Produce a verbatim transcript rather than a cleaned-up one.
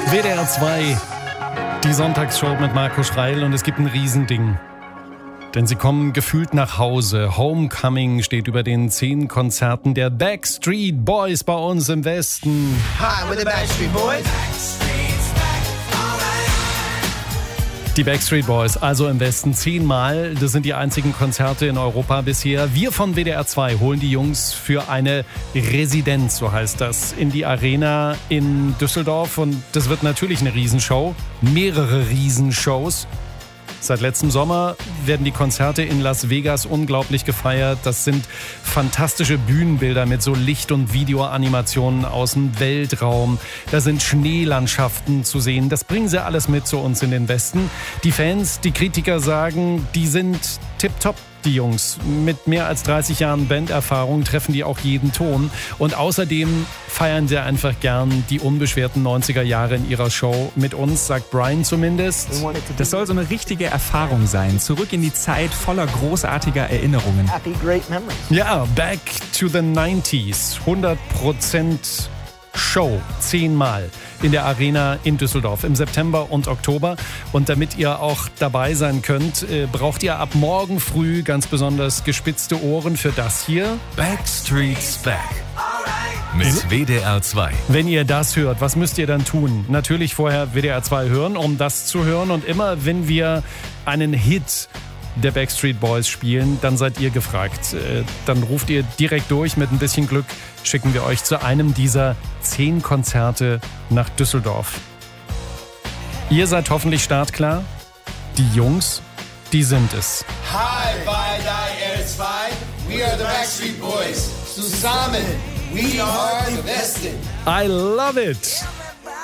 W D R zwei, die Sonntagsshow mit Marco Schreil, und es gibt ein Riesending. Denn sie kommen gefühlt nach Hause. Homecoming steht über den zehn Konzerten der Backstreet Boys bei uns im Westen. Hi, we're the Backstreet Boys. Die Backstreet Boys, also im Westen zehnmal. Das sind die einzigen Konzerte in Europa bisher. Wir von W D R zwei holen die Jungs für eine Residenz, so heißt das, in die Arena in Düsseldorf. Und das wird natürlich eine Riesenshow. Mehrere Riesenshows. Seit letztem Sommer werden die Konzerte in Las Vegas unglaublich gefeiert. Das sind fantastische Bühnenbilder mit so Licht- und Videoanimationen aus dem Weltraum. Da sind Schneelandschaften zu sehen. Das bringen sie alles mit zu uns in den Westen. Die Fans, die Kritiker sagen, die sind tipptopp. Die Jungs mit mehr als dreißig Jahren Banderfahrung treffen die auch jeden Ton. Und außerdem feiern sie einfach gern die unbeschwerten neunziger Jahre in ihrer Show mit uns, sagt Brian zumindest. Das soll so eine richtige Erfahrung sein. Zurück in die Zeit voller großartiger Erinnerungen. Happy, great memories. Ja, back to the nineties. hundert Prozent Show, zehnmal in der Arena in Düsseldorf im September und Oktober. Und damit ihr auch dabei sein könnt, äh, braucht ihr ab morgen früh ganz besonders gespitzte Ohren für das hier. Backstreet's Back mit W D R zwei. Wenn ihr das hört, was müsst ihr dann tun? Natürlich vorher W D R zwei hören, um das zu hören. Und immer, wenn wir einen Hit der Backstreet Boys spielen, dann seid ihr gefragt. Dann ruft ihr direkt durch. Mit ein bisschen Glück schicken wir euch zu einem dieser zehn Konzerte nach Düsseldorf. Ihr seid hoffentlich startklar. Die Jungs, die sind es. Hi, bei W D R zwei. We are the Backstreet Boys. Zusammen, we are the Westen. I love it.